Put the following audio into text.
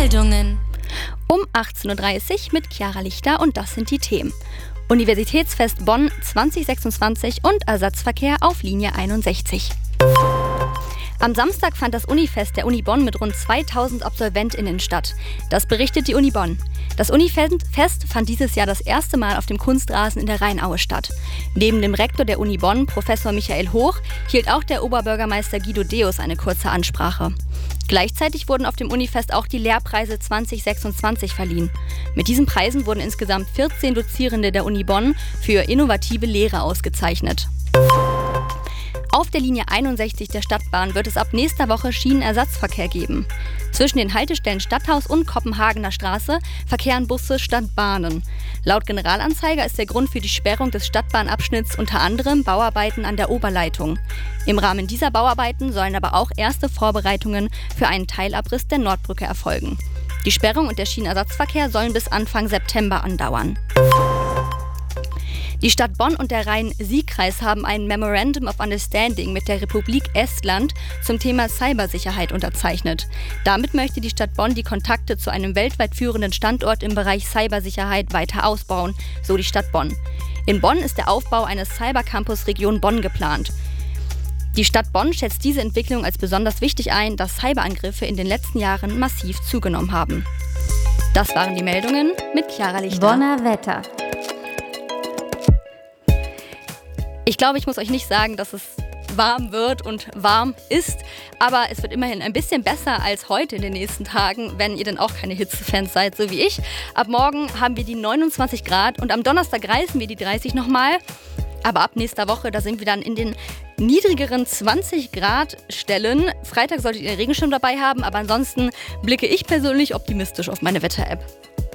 Meldungen. Um 18.30 Uhr mit Chiara Lichter und das sind die Themen. Universitätsfest Bonn 2026 und Ersatzverkehr auf Linie 61. Am Samstag fand das Unifest der Uni Bonn mit rund 2000 AbsolventInnen statt. Das berichtet die Uni Bonn. Das Unifest fand dieses Jahr das erste Mal auf dem Kunstrasen in der Rheinaue statt. Neben dem Rektor der Uni Bonn, Professor Michael Hoch, hielt auch der Oberbürgermeister Guido Deus eine kurze Ansprache. Gleichzeitig wurden auf dem Unifest auch die Lehrpreise 2026 verliehen. Mit diesen Preisen wurden insgesamt 14 Dozierende der Uni Bonn für innovative Lehre ausgezeichnet. Auf der Linie 61 der Stadtbahn wird es ab nächster Woche Schienenersatzverkehr geben. Zwischen den Haltestellen Stadthaus und Kopenhagener Straße verkehren Busse statt Bahnen. Laut Generalanzeiger ist der Grund für die Sperrung des Stadtbahnabschnitts unter anderem Bauarbeiten an der Oberleitung. Im Rahmen dieser Bauarbeiten sollen aber auch erste Vorbereitungen für einen Teilabriss der Nordbrücke erfolgen. Die Sperrung und der Schienenersatzverkehr sollen bis Anfang September andauern. Die Stadt Bonn und der Rhein-Sieg-Kreis haben ein Memorandum of Understanding mit der Republik Estland zum Thema Cybersicherheit unterzeichnet. Damit möchte die Stadt Bonn die Kontakte zu einem weltweit führenden Standort im Bereich Cybersicherheit weiter ausbauen, so die Stadt Bonn. In Bonn ist der Aufbau eines Cybercampus Region Bonn geplant. Die Stadt Bonn schätzt diese Entwicklung als besonders wichtig ein, da Cyberangriffe in den letzten Jahren massiv zugenommen haben. Das waren die Meldungen mit Chiara Lichter. Bonner Wetter. Ich glaube, ich muss euch nicht sagen, dass es warm wird und warm ist, aber es wird immerhin ein bisschen besser als heute in den nächsten Tagen, wenn ihr denn auch keine Hitzefans seid, so wie ich. Ab morgen haben wir die 29 Grad und am Donnerstag reißen wir die 30 nochmal. Aber ab nächster Woche, da sind wir dann in den niedrigeren 20 Grad Stellen. Freitag solltet ihr den Regenschirm dabei haben, aber ansonsten blicke ich persönlich optimistisch auf meine Wetter-App.